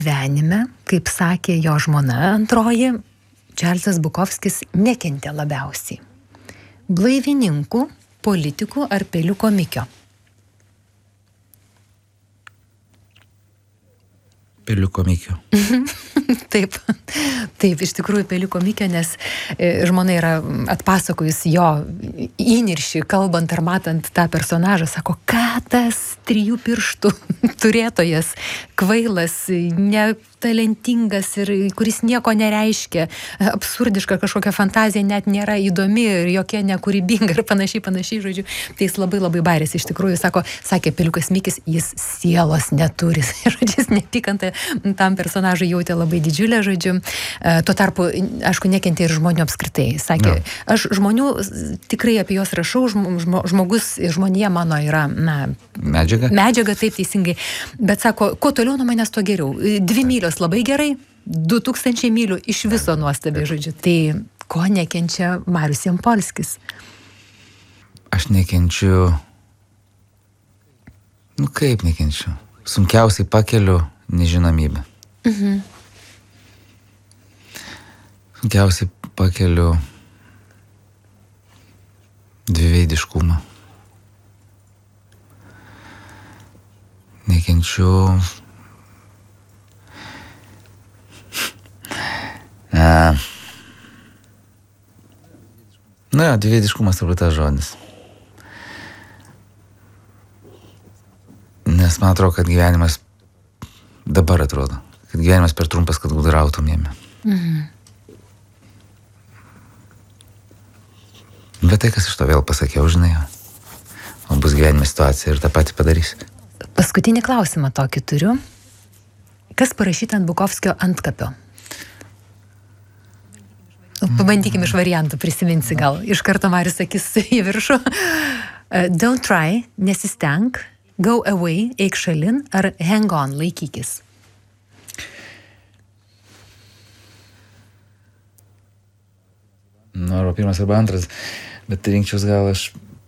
Gyvenime, kaip sakė jo žmona antroji, Čarlzas Bukovskis nekentė labiausiai. Blaivininkų, politikų ar pelių komikio? Pelių komikio. Taip, iš tikrųjų pelių komikio, nes žmona yra atpasakojus jo įniršį, kalbant ar matant tą personažą, sako, ką tas 3 pirštų turėtojas, kvailas, netalentingas ir kuris nieko nereiškia, absurdiška kažkokia fantazija net nėra įdomi ir jokia nekūrybinga ir panašiai, žodžiu. Tai jis labai bairės, iš tikrųjų, sakė peliukas Mikis, jis sielos neturi, žodžiu, jis nepykantą tam personažui jautė labai didžiulę, žodžiu. Tuo tarpu, aišku, nekentė ir žmonių apskritai. Sakė, aš žmonių tikrai apie juos rašau, žmonija mano yra, medžiaga, taip teisingai. Bet sako, kuo toliau nuo manęs, to geriau. 2 mylios labai gerai, 2000 mylių iš viso nuostabiai, žodžiu. Tai ko nekenčia Marius Jampolskis? Aš nekenčiu. Kaip nekenčiu? Sunkiausiai pakeliu nežinomybę. Sunkiausiai pakeliu dviveidiškumą. Nekenčiu dviveidiškumas turbūt tas žodis. Nes man atrodo, kad gyvenimas dabar atrodo, kad gyvenimas per trumpas, kad gudrautum jame. Bet tai, kas iš to vėl pasakiau, žinai, o bus gyvenime situacija ir tą patį padarys. Paskutinį klausimą tokį turiu. Kas parašyta ant Bukovskio antkapio? Pabandykim iš variantų, prisiminsi gal. Iš karto Marius sakys į viršų. Don't try, nesistenk, go away, eik šalin, ar hang on, laikykis. Arba pirmas arba antras, bet rinkčiaus gal aš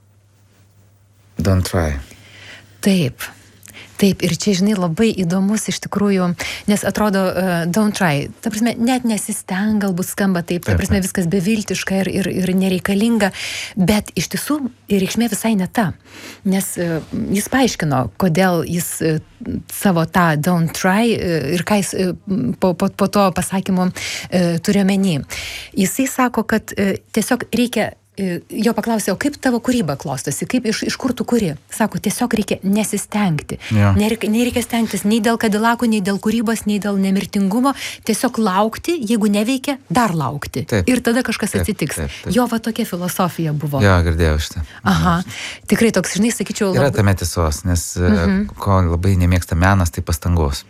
don't try. Taip, ir čia, žinai, labai įdomus iš tikrųjų, nes atrodo don't try, ta prasme, net nesisteng, galbūt skamba taip, ta prasme, viskas beviltiška ir nereikalinga, bet iš tiesų reikšmė visai ne ta, nes jis paaiškino, kodėl jis savo tą don't try ir ką jis po to pasakymu turi omeny. Jisai sako, kad tiesiog reikia. Jo paklausė, o kaip tavo kūryba klostosi, kaip iš kur tu kuri? Sako, tiesiog reikia nesistengti. Nereikia stengtis nei dėl kadilakų, nei dėl kūrybos, nei dėl nemirtingumo. Tiesiog laukti, jeigu neveikia, dar laukti. Taip. Ir tada kažkas atsitiks. Taip. Jo va tokia filosofija buvo. Jo, girdėjau šitą. Aha, tikrai toks, žinai, sakyčiau... Yra tame tiesos, nes ko labai nemėgsta menas, tai pastangos.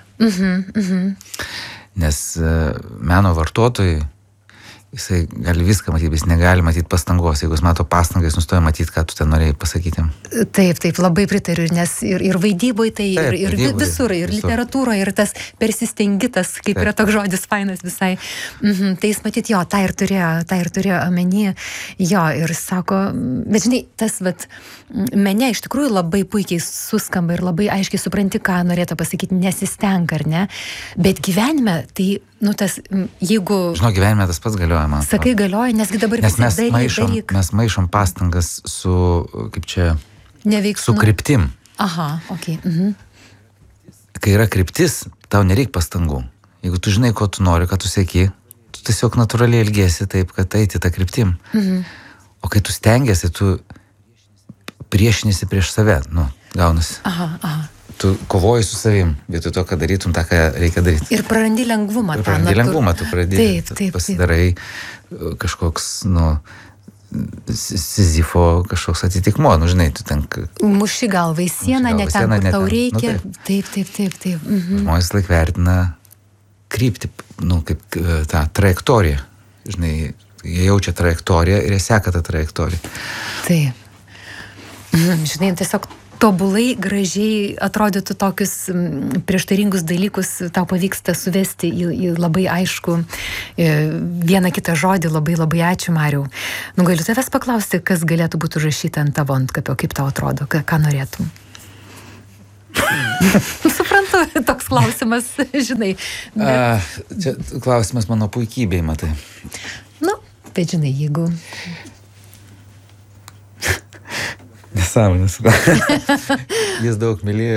Nes meno vartotojai jisai gali viską matyti, jis negali matyti pastangos. Jeigu jis mato pastangas, jis nustoja matyti, ką tu ten norėjai pasakyti. Taip, labai pritariu, nes ir vaidyboje tai, ir visur, ir literatūroje, ir tas persistengitas, kaip yra toks žodis fainas visai. Tai jis matyti, jo, tą ir turėjo omeny, jo, ir sako, bet žinai, tas, mene iš tikrųjų labai puikiai suskamba ir labai aiškiai supranti, ką norėtų pasakyti, nesistenk, ar ne, bet gyvenime, tai, tas, jeigu... Žinau, gyvenime tas pats galioja, man. Sakai, galioja, nesgi dabar visi daryk. Mes maišom pastangas su, kaip čia, su kryptim. Aha, okei. Kai yra kryptis, tau nereik pastangų. Jeigu tu žinai, ko tu nori, ką tu sieki, tu tiesiog natūraliai elgiesi taip, kad eiti tą kryptim. O kai tu stengiasi, tu priešinisi prieš save, gaunasi. Aha. Tu kovoji su savim, vietoj to, kad darytum tą, ką reikia daryti. Ir prarandi lengvumą. Tu pradedi, pasidarai kažkoks, Sizifo kažkoks atitikmuo, žinai, tu ten... Muši galvą į sieną, ne ten, kur tau reikia. Taip. Žmonės laik vertina kryptį, kaip tą trajektoriją. Žinai, jie jaučia trajektoriją ir jie seka tą trajektoriją. Taip. Žinai, tiesiog tobulai, gražiai atrodytų tokius prieštaringus dalykus, tau pavyksta suvesti į labai aišku vieną kitą žodį. Labai ačiū, Mariau. Galiu tavęs paklausti, kas galėtų būti užrašyta ant tavo antkapio, kaip tau atrodo, ką norėtum? Suprantu, toks klausimas, žinai. Čia klausimas mano puikybei, matai. Nu, bet žinai, jeigu... Nesąmonės. Jis daug mylėjo.